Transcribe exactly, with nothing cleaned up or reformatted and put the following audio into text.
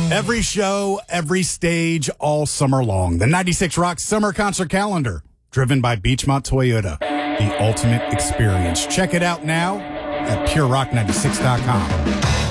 Every show, every stage, all summer long. The ninety-six Rock Summer Concert Calendar, driven by Beechmont Toyota. The ultimate experience. Check it out now at pure rock ninety-six dot com.